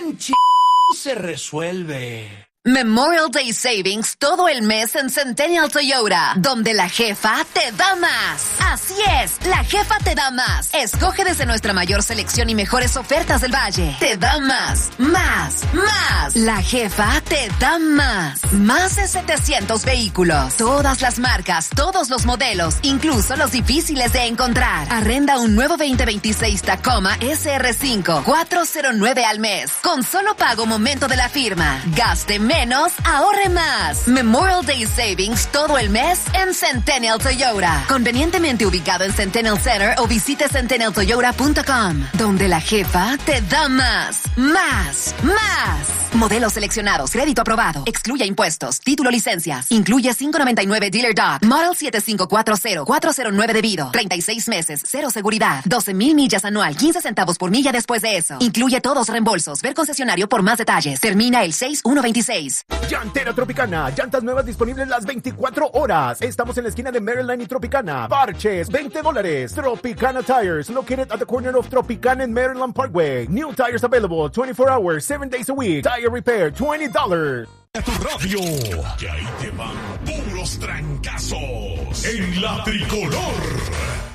En se resuelve. Memorial Day Savings todo el mes en Centennial Toyota, donde la jefa te da más. Así es, la jefa te da más. Escoge desde nuestra mayor selección y mejores ofertas del valle. Te da más, más, más. La jefa te da más. Más de 700 vehículos. Todas las marcas, todos los modelos, incluso los difíciles de encontrar. Arrenda un nuevo 2026 Tacoma SR5, $409 al mes. Con solo pago momento de la firma. Gaste menos, ahorre más. Memorial Day Savings todo el mes en Centennial Toyota. Convenientemente ubicado en Centennial Center o visite centennialtoyota.com, donde la jefa te da más, más, más. Modelos seleccionados, crédito aprobado, excluye impuestos, título, licencias. Incluye $5.99 Dealer Dog, Model 7540, $409 debido, 36 meses, cero seguridad, 12,000 millas anual, 15 centavos por milla después de eso. Incluye todos reembolsos. Ver concesionario por más detalles. Termina el 6126. Llantera Tropicana, llantas nuevas disponibles las 24 horas. Estamos en la esquina de Maryland y Tropicana. Parches, $20. Tropicana Tires, located at the corner of Tropicana and Maryland Parkway. New tires available 24 hours, 7 days a week. Tire repair, $20. A tu radio, que ahí te van puros trancazos en la tricolor.